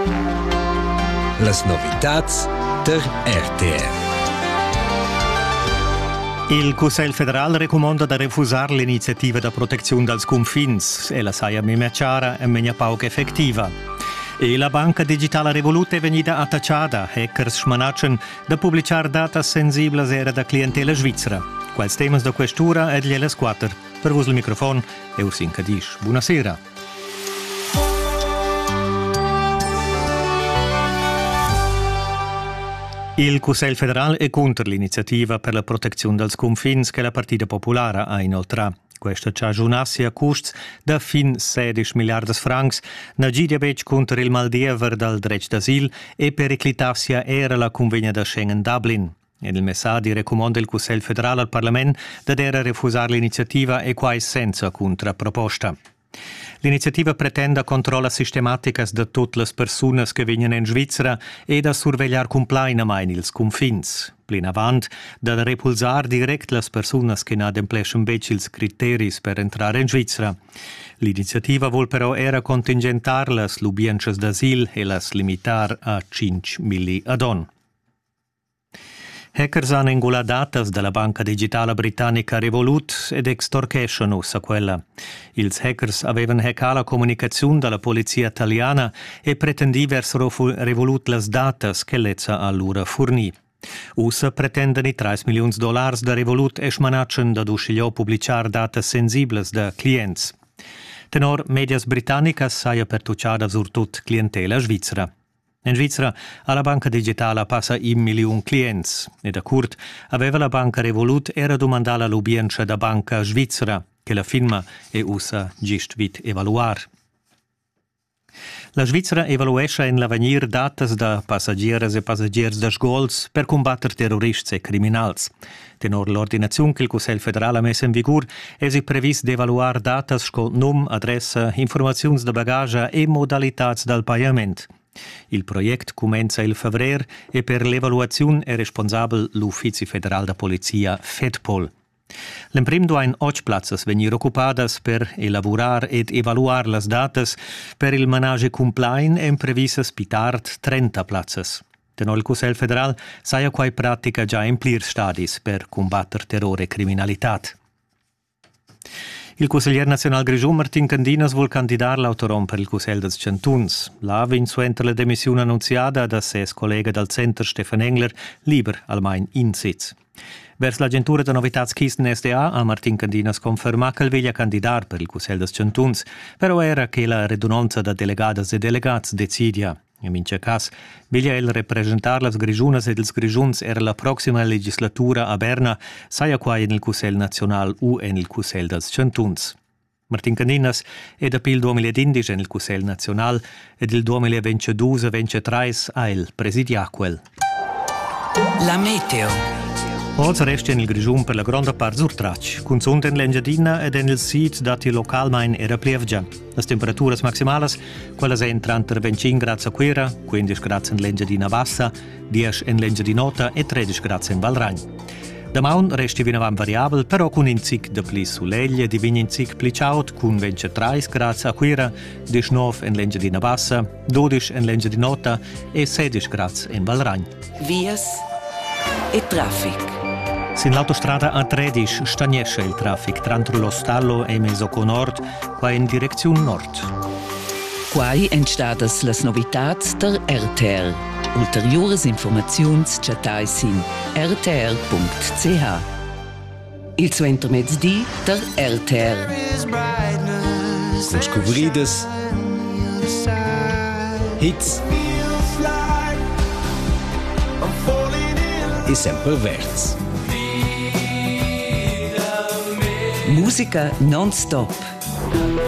Las novitats der RTR. Il Cussegl federal recomanda da refusar l'iniziativa da protezione dels confins e la saia mia chiara e mia pauca effettiva. E la banca digitale Revolut è venuta attacciata. Hackers smanacciano da pubblicare dati sensibili era da clientela svizzera. Quels temas da questura ed gliele squatter. Per vos il microfono e Ursin Cadisch. Buonasera. Il Cussegl federal è contro l'iniziativa per la protezione dels confins che la Partita Popolare ha inoltrato. Questa ci aggiunassi a costi da fin 16 miliardi francs, na gidiabec contro il maldiever dal dretto d'asil e per eclitassia era la convegna da Schengen-Dublin. Il messaggio raccomanda il Cussegl federal al Parlamento da dare refusare l'iniziativa e quasi senza contraproposta. L'iniziativa pretende controlla sistematica di tutte le persone che vengono in Svizzera e da sorvegliare completamente i confins. Plin avant, da repulsare direct le persone che non adempliscono i criteri per entrare in Svizzera. L'iniziativa vuol però era contingentare le ubienze d'asil e le limitare a 5.000 ad-on. Hackers hanno ingolato dati dalla banca digitale britannica Revolut ed extorquescono a quella. Ils hackers avevano hackato la comunicazione dalla polizia italiana e pretendevano Revolut le dati che l'ezza allora fornì. USA pretendono $3 milioni da Revolut e smanacciano da uscire pubblicare dati sensibili da clienti. Tenor medias britannicas saia pertucciata sur tut clientela svizzera. In Svizzera, alla banca digitale passa 1 milione clienti e da curt aveva la banca Revolut era domandata l'ubienza da banca svizzera che la firma e usa gist vit evaluar. La Svizzera evaluesce in l'avenir datas da passagieri e passagieri da sgols per combattere terroristi e criminals. Tenor l'ordinazione che il Cussegl federale ha messo in vigore è previsto evaluare datas con nome, adressa, informazioni da bagaglia e modalità del pagamento. Il progetto comincia il febbraio e per l'evaluazione è responsabile l'Ufficio federale da Polizia FEDPOL. L'imprimo due 8 plazzas venir occupadas per elaborar ed evaluar las datas per il manage complain e previsas pitart 30 plazzas. Tenor il Cussegl federal saia quai pratica già in plir stadis per combattere terrore e criminalità. Il consigliere nazionale Grigiun Martin Candinas vuol candidare l'autorom per il Cussegl dels Chantuns. Là vinsuenter la demissione annunziata da ses collega del Center Stefan Engler, liber almain in sitz. Vers l'agentura de novitats Kisten SDA a Martin Candinas conferma che veglia candidar per il Cussegl dels Chantuns, però era che la redundanza da delegadas e delegats decidia. In mince cas, veglia el representar las Grigiunas ed ils Grigiuns era la prossima legislatura a Berna, saia quai nel Cussegl Nacional u en il Cussegl dels Chantuns. Martin Candinas è da pil 2015 nel Cussegl Nacional ed il 2022-23 a el presidia quel. La meteo. Oggi resta in il Grigiun per la grande parte surtracci, con sonda in l'Engiadina ed in il sit dati localmente era pievgia. Le temperature maximali, quelle sono tra 25 gradi a Quera, 15 gradi in l'Engiadina Bassa, 10 in l'Engiadinota e 13 gradi in Valragn. Da maun resta vinavant variabile, però con un zic de pli soleglia divina un zic pli ciaut, con 23 gradi a Quera, 19 in l'Engiadina Bassa, 12 in l'Engiadinota e 16 gradi in Valragn. Vias e traffic. Sin l'autostrada A13 stagnesce il traffic tra lo Stallo e Mesoco Nord, qua in direzione nord. Quai entstadas las novitats der RTR. Ulteriores informaziuns chatai sin rtr.ch. Il suo intermezzi der RTR. Con scobrides, hits e sempre verts. Musica non-stop.